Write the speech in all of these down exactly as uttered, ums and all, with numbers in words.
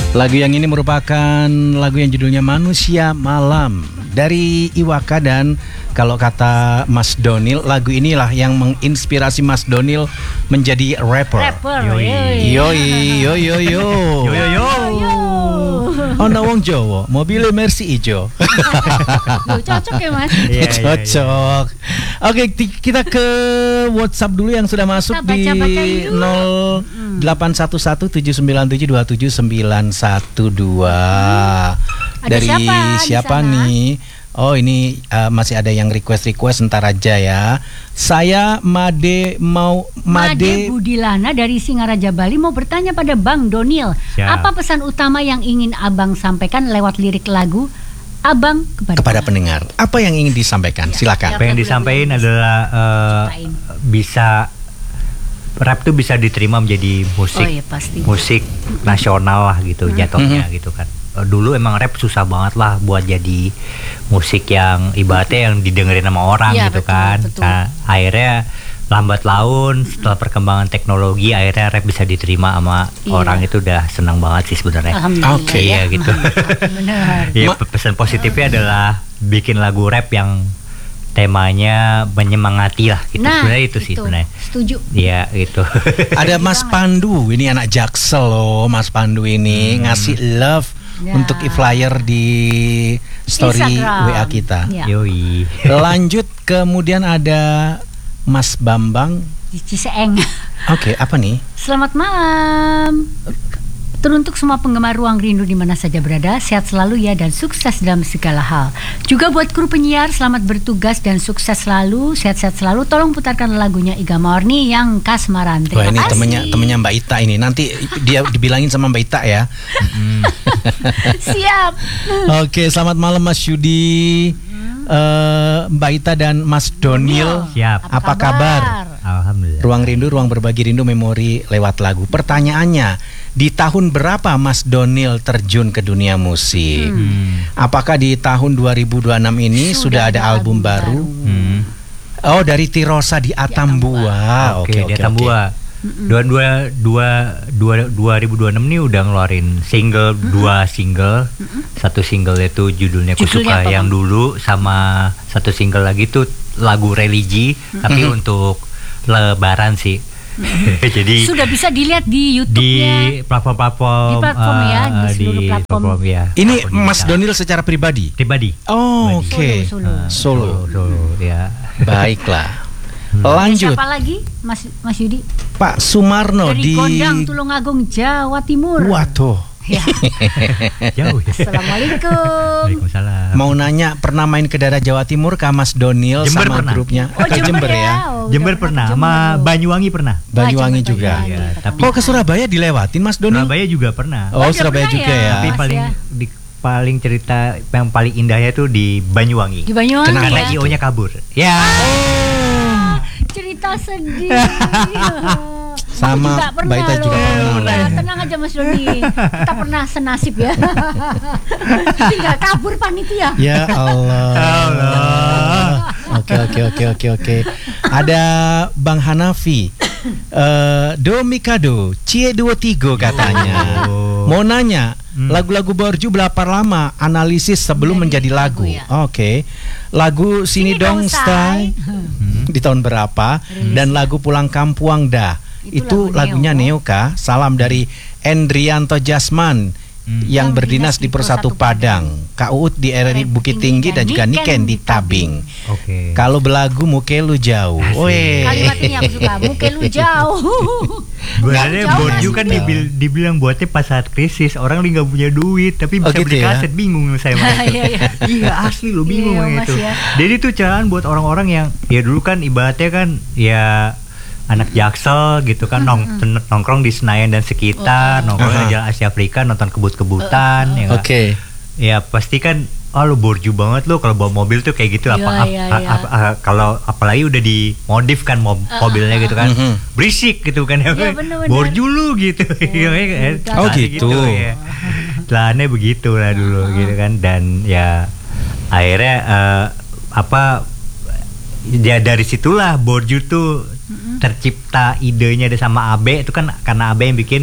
Lagu yang ini merupakan lagu yang judulnya Manusia Malam dari Iwaka, dan kalau kata Mas Donil, lagu inilah yang menginspirasi Mas Donil menjadi rapper. Rapper. Yoi, yoi, yo yo yo. Yo yo yo. Ono wong Jawa, mobilnya Mercy ijo. Loh, cocok ya Mas? Yeah, cocok. Yeah, yeah. Oke, kita ke WhatsApp dulu yang sudah masuk di nol delapan satu satu tujuh sembilan tujuh dua tujuh sembilan satu dua. Hmm. Dari siapa, siapa nih? Oh, ini uh, masih ada yang request-request, ntar aja ya. Saya Made mau Made, Made Budilana dari Singaraja Bali mau bertanya pada Bang Donil, ya. Apa pesan utama yang ingin Abang sampaikan lewat lirik lagu Abang kepada, kepada pendengar? Apa yang ingin disampaikan? Ya, silakan. Apa yang disampaikan adalah uh, bisa rap tuh bisa diterima menjadi musik, oh, iya, pasti. musik nasional lah gitu, hmm. jatuhnya hmm. gitu kan. Dulu emang rap susah banget lah buat jadi musik yang ibaratnya yang didengerin sama orang ya, gitu betul, kan. Betul. Nah, akhirnya lambat laun setelah perkembangan teknologi akhirnya rap bisa diterima sama iya. orang, itu udah senang banget sih sebenarnya. Oke okay, ya gitu. Benar. Ya, pesan positifnya adalah bikin lagu rap yang temanya menyemangati lah gitu. Nah, sebenarnya itu, itu sih sebenarnya. Setuju. Iya, itu. Ada Mas Pandu, ini anak Jaksel loh, Mas Pandu ini hmm. ngasih love ya. untuk e-flyer di story Instagram. W A kita. Ya. Yoi. Lanjut, kemudian ada Mas Bambang di Ciseeng. Oke, okay, apa nih? Selamat malam. Teruntuk semua penggemar Ruang Rindu di mana saja berada, sehat selalu ya dan sukses dalam segala hal. Juga buat kru penyiar, selamat bertugas dan sukses selalu, sehat-sehat selalu. Tolong putarkan lagunya Iga Morni yang Kasmaran. Terima Wah, ini kasih. temennya temennya Mbak Ita ini. Nanti dia dibilangin sama Mbak Ita ya. Siap. Oke, selamat malam Mas Yudi, uh, Mbak Ita dan Mas Donil. Siap. Apa, Apa kabar? kabar? Alhamdulillah. Ruang Rindu, ruang berbagi rindu, memori lewat lagu. Pertanyaannya, di tahun berapa Mas Donil terjun ke dunia musik? Hmm. Apakah di tahun dua ribu dua puluh enam ini sudah, sudah ada album, album baru? baru? Hmm. Oh, dari Tirosa di Atambua. Oke, okay, okay, di Atambua. Dua dua dua dua dua ribu dua puluh enam ini udah ngeluarin single mm-hmm. dua single, mm-hmm. satu single itu judulnya Kusuka yang dulu, sama satu single lagi tuh lagu religi, mm-hmm. tapi untuk Lebaran sih. Mm-hmm. Jadi sudah bisa dilihat di YouTube-nya, di platform-platform, di platform uh, ya, di seluruh di platform. platform ya. Ini Mas Donil secara pribadi. Pribadi. Oh, oke. Okay. Solo, solo. Uh, solo, solo, ya. Baiklah. Lanjut. Siapa lagi, Mas Mas Yudi? Pak Sumarno dari di Gondang, Tulungagung, Jawa Timur. Waduh. Ya. Jauh ya. Assalamualaikum. Waalaikumsalam. Mau nanya, pernah main ke daerah Jawa Timur kah Mas Donil Jember sama pernah. grupnya? Oh, ke Jember, Jember ya. ya. Oh, Jember pernah, sama Banyuwangi pernah. Banyuwangi juga. Ya, tapi oh, ke Surabaya dilewatin Mas Donil? Surabaya juga pernah. Oh, Surabaya juga ya. Tapi paling ya. di paling cerita yang paling indahnya tuh di Banyuwangi. Di Banyuwangi. Karena ya? I O-nya kabur. Ya. Oh, cerita sedih. Sama Mbak Ita juga pernah. Ya, tenang aja Mas Doni, kita pernah senasib ya. Tinggal kabur panitia. Ya Allah. Allah. Oke oke oke oke oke. Ada Bang Hanafi, uh, Do Mikado, Cie dua tiga katanya. Oh. Mau nanya, hmm. lagu-lagu Borju berapa lama analisis sebelum menjadi, menjadi lagu? lagu ya? Oke, okay. Lagu Sini, Sini Dong Stay hmm. di tahun berapa? Rilis. Dan lagu Pulang Kampuang Dah. Itu, itu lagu lagunya Neo kah? Salam dari Endrianto Jasman hmm. yang berdinas di Persatu Padang, Kak Uut di R R I Bukit Tinggi, dan juga Niken di Tabing. Oke. Okay. Kalau belagu muke lu jauh. Weh. Kalimat ini aku suka, muke lu jauh. Sebenarnya Borju kan dibil, dibilang buatnya pas saat krisis, orang lagi nggak punya duit tapi bisa oh, gitu beli kaset, ya? Bingung saya sama itu. Iya asli lo bingung iya, itu. Ya. Jadi itu carahan buat orang-orang yang ya dulu kan ibaratnya kan ya anak Jaksel gitu kan, nong, nongkrong di Senayan dan sekitar, oh. nongkrong di Jalan Asia Afrika, nonton kebut-kebutan. Uh, uh, uh. ya Oke. Okay. Ya pasti kan, oh lu Borju banget lu kalau bawa mobil tuh kayak gitu. Ya, apa, ya, ap, ya. ap, ap, kalau apalagi udah dimodif kan mob, uh, mobilnya gitu kan, uh, uh. berisik gitu kan ya, ya Borju lu gitu. Oh, oh gitu. gitu ya. Celananya begitu lah dulu uh. gitu kan, dan ya akhirnya uh, apa ya dari situlah Borju tuh tercipta idenya ada sama Abe itu kan, karena Abe yang bikin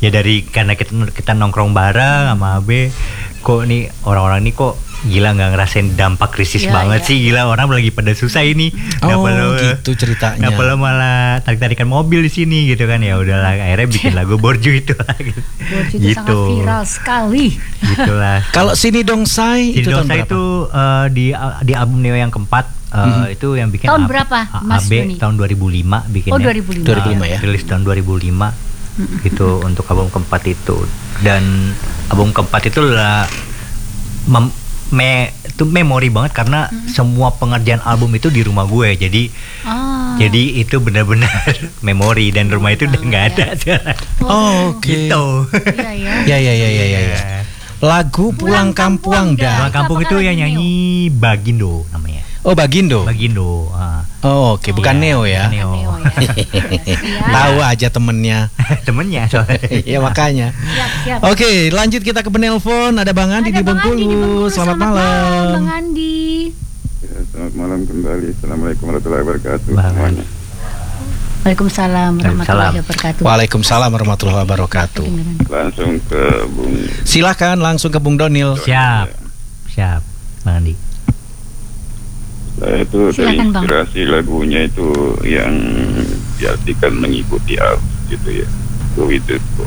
ya dari karena kita kita nongkrong bareng sama Abe, kok nih orang-orang nih kok gila nggak ngerasain dampak krisis ya, banget ya. sih, gila orang lagi pada susah ini. Oh perlu, gitu ceritanya. Nggak perlu malah tarik-tarikan mobil di sini gitu kan, ya udahlah akhirnya bikin lagu Borju itu lagi. Borju itu gitu. Sangat viral sekali. Gitulah. Kalau Sini Dongsai Sini itu tahun Dongsai berapa? itu uh, di di album Neo yang keempat uh, mm-hmm. itu yang bikin tahun berapa Mas A B tahun dua ribu lima bikinnya. Oh dua ribu lima. dua ribu lima ya. Rilis tahun dua ribu lima mm-hmm. gitu untuk album keempat itu, dan album keempat itu lah mem- me itu memori banget karena mm-hmm. semua pengerjaan album itu di rumah gue, jadi oh. jadi itu benar-benar memori, dan rumah itu udah nggak ada sekarang. Oh, oke. Okay. Gitu. Ya ya ya ya ya. ya. Lagu Pulang Kampung dah. Pulang Kampung itu yang nyanyi Bagindo namanya. Oh Bagindo. Bagindo. Ah. Oh oke, okay. bukan ya, Neo ya. Neo. Neo ya. Tahu aja temennya. Temennya soalnya. Ya makanya. Siap, siap. Oke, okay, lanjut kita ke penelpon. Ada Bang Andi di Bengkulu. Selamat, selamat malam. Bang Andi. Ya, selamat malam kembali. Assalamualaikum warahmatullahi wabarakatuh. Semuanya. Waalaikumsalam warahmatullahi wabarakatuh. Waalaikumsalam warahmatullahi wabarakatuh. Langsung ke Bung. Silakan langsung ke Bung Donil. Siap. Siap, Bang Andi. Saya itu Silakan, terinspirasi Bang. Lagunya itu yang diartikan mengikuti arus gitu ya. Go with the flow.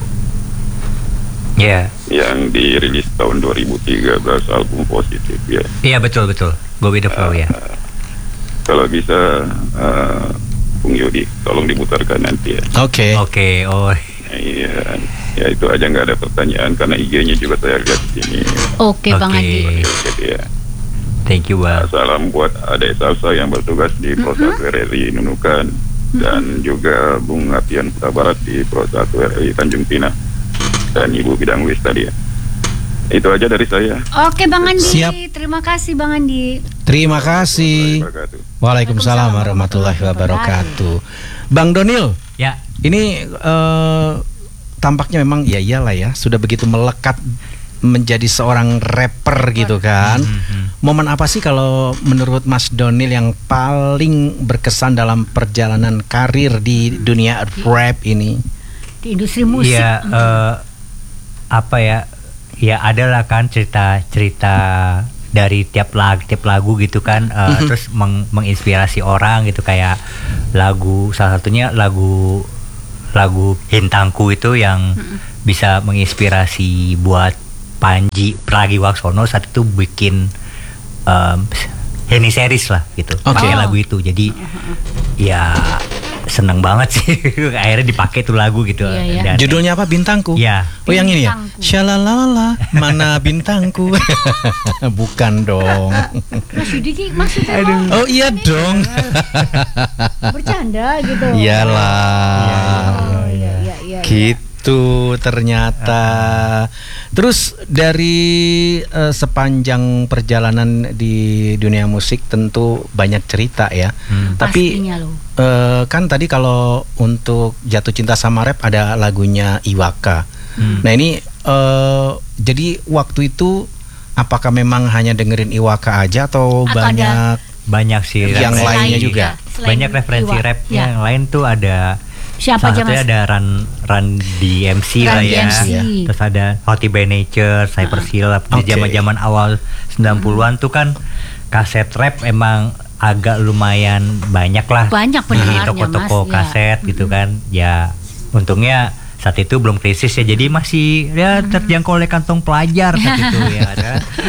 Ya. Yeah. Yang dirilis tahun dua ribu tiga belas, album Positif ya. Iya yeah, betul betul. Go with the flow uh, ya. Uh, kalau bisa uh, Bung Yudi, tolong diputarkan nanti ya. Oke. Okay. Oke. Okay. Oh. Iya. Ya itu aja, nggak ada pertanyaan karena I G-nya juga saya lihat di sini. Oke, okay, Bang Andi. Jadi ya. Thank you, Bang. Salam buat Adek Salsa yang bertugas di Pro satu R R I Nunukan, mm-hmm. dan juga Bung Apian Kota Barat di Pro satu R R I Tanjung Pinang, dan Ibu Bidang Wis tadi ya. Itu aja dari saya. Oke Bang Andi. Siap. Terima kasih Bang Andi. Terima kasih. Waalaikumsalam warahmatullahi wabarakatuh. Bang Donil. Ya. Ini uh, tampaknya memang ya iyalah ya, sudah begitu melekat menjadi seorang rapper gitu kan. Mm-hmm. Momen apa sih kalau menurut Mas Donil yang paling berkesan dalam perjalanan karir di dunia rap ini? Di industri musik. Iya, uh, apa ya? Ya adalah kan cerita-cerita dari tiap lagu, tiap lagu gitu kan, uh, mm-hmm. terus meng- menginspirasi orang gitu, kayak lagu salah satunya lagu lagu Hintangku itu yang mm-hmm. bisa menginspirasi buat Panji Pragiwaksono saat itu bikin um, Henny series lah gitu, okay. pakai oh. lagu itu, jadi uh-huh. ya seneng banget sih akhirnya dipakai tuh lagu gitu. Yeah, yeah. Dan, Judulnya apa? Bintangku. Ya. Oh yang ini ya. Shalalala, mana bintangku? Bukan dong. Mas Yudi maksudnya? Oh iya dong. Bercanda gitu. Iyalah. Oh, iya, iya, iya, gitu. Itu ternyata. Terus dari uh, sepanjang perjalanan di dunia musik tentu banyak cerita ya. Hmm. Tapi uh, kan tadi kalau untuk Jatuh Cinta Sama Rap ada lagunya Iwaka. Hmm. Nah ini uh, jadi waktu itu apakah memang hanya dengerin Iwaka aja atau, atau banyak banyak sih yang lainnya juga? Ya, banyak referensi Iwaka. Rap ya. Yang lain tuh ada. Siapa aja Mas? Ada Run Run D M C Run lah ya. D M C. Terus ada Hottie by Nature, Cypress Hill. Di okay. zaman-zaman awal sembilan puluhan tuh kan kaset rap emang agak lumayan banyak lah. Banyak pendengarnya di toko-toko Mas, kaset ya. Gitu kan. Ya untungnya saat itu belum krisis ya, jadi masih ya terjangkau oleh kantong pelajar saat itu ya ada.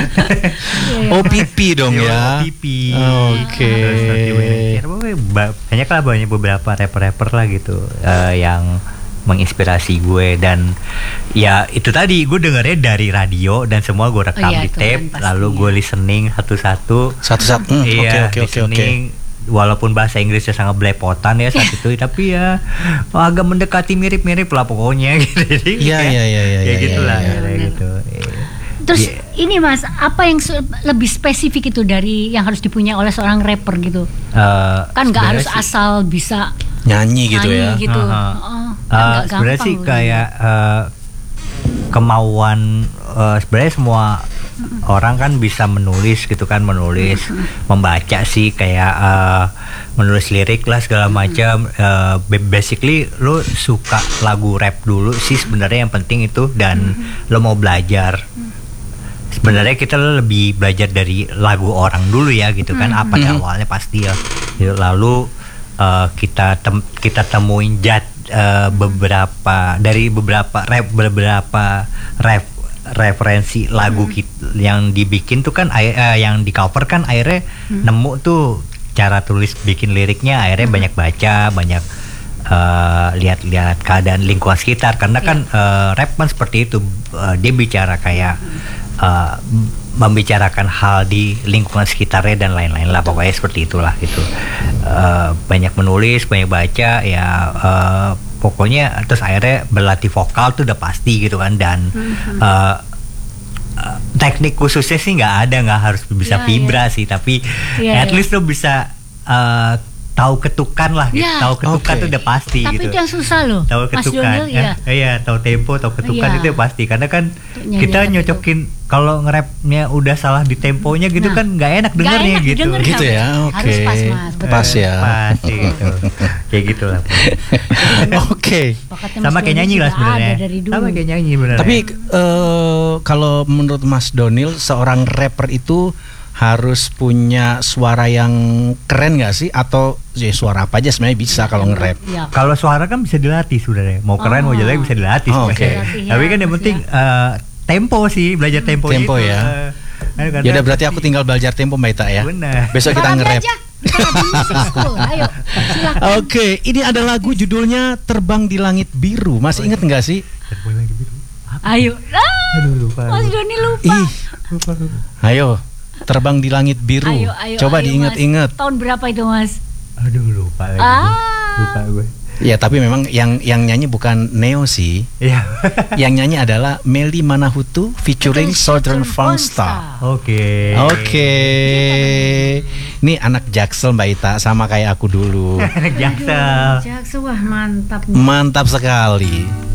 Oh pipi dong ya. Oh, pipi. Oke. Banyak lah, banyak beberapa rapper-rapper lah gitu uh, yang menginspirasi gue, dan ya itu tadi gue dengernya dari radio dan semua gue rekam oh, iya, di tape, kan, lalu gue listening satu-satu. Satu-satu. Hmm, iya, okay, okay, listening. Okay. Walaupun bahasa Inggrisnya sangat belepotan ya saat itu, tapi ya agak mendekati mirip-mirip lah pokoknya gitu. Jadi ya, ya, ya, ya, ya, ya, gitulah ya, ya, ya, ya. gitu. Terus yeah. ini Mas, apa yang su- lebih spesifik itu dari yang harus dipunyai oleh seorang rapper gitu? Uh, kan nggak harus sih, asal bisa nyanyi gitu nyanyi ya. Gitu. Uh-huh. Oh, uh, sebenarnya sih kayak uh, kemauan uh, sebenarnya semua orang kan bisa menulis gitu kan, menulis, membaca sih kayak uh, menulis lirik lah segala macam. Uh, basically lo suka lagu rap dulu sih sebenarnya yang penting itu, dan lo mau belajar. Sebenarnya kita lebih belajar dari lagu orang dulu ya gitu kan, apa ya awalnya pasti ya. Lalu uh, kita tem- kita temuin jat uh, beberapa dari beberapa rap beberapa rap referensi lagu hmm. kita, yang dibikin tuh kan uh, yang di cover kan akhirnya hmm. nemu tuh cara tulis bikin liriknya, akhirnya hmm. banyak baca, banyak uh, lihat-lihat keadaan lingkungan sekitar, karena yeah. kan uh, rap kan seperti itu, uh, dia bicara kayak uh, membicarakan hal di lingkungan sekitarnya dan lain-lain lah, pokoknya seperti itulah gitu. Uh, banyak menulis, banyak baca ya, uh, pokoknya terus akhirnya berlatih vokal tuh udah pasti gitu kan, dan mm-hmm. uh, uh, teknik khususnya sih nggak ada, nggak harus bisa yeah, vibra yeah. sih, tapi yeah, at least yeah. lo bisa uh, tahu ketukan lah, gitu. yeah. tahu ketukan okay. tuh udah pasti. Tapi gitu. Itu yang susah loh. Tahu ketukan, ya, iya, tahu tempo, tahu ketukan yeah. itu ya pasti, karena kan Nyanyi kita nyocokin kalau nge-rapnya udah salah di temponya gitu nah, kan nggak enak dengernya enak gitu. Denger, gitu ya, oke. Okay. Harus pas mas, betul. Pas ya. Pas gitu, kayak gitulah. Oke. Okay. Sama kayak nyanyi lah sebenarnya. Sama kayak nyanyi benar. Tapi uh, kalau menurut Mas Donil, seorang rapper itu harus punya suara yang keren nggak sih, atau ya suara apa aja sebenarnya bisa kalau nge-rap? Ya. Kalau suara kan bisa dilatih sebenarnya, mau keren oh. mau jelek bisa dilatih. Oh, oke. Okay. Tapi kan yang penting uh, tempo sih, belajar tempo. Tempo itu. ya. Uh, ya udah berarti aku tinggal belajar tempo Mbak Ita ya. Benar. Besok kita nge-rap. Oke, okay, ini ada lagu judulnya Terbang di Langit Biru. Masih oh, inget nggak sih? Terbang di Langit Biru. Apa? Ayo. Ah, Aduh lupa. Mas Doni lupa. Ih. Lupa, lupa. Ayo. Terbang di Langit Biru. Ayo, ayo, coba ayo, diinget-inget. Tahun berapa itu Mas? Aduh lupa lagi. Ah. Lupa gue. Ya tapi memang yang yang nyanyi bukan Neo sih. Iya. Yang nyanyi adalah Melly Manahutu featuring Southern Frongstar. Oke. Oke. Ini anak Jaksel Mbak Ita, sama kayak aku dulu. Anak Jaksel. Jaksel wah mantap. Mantap sekali.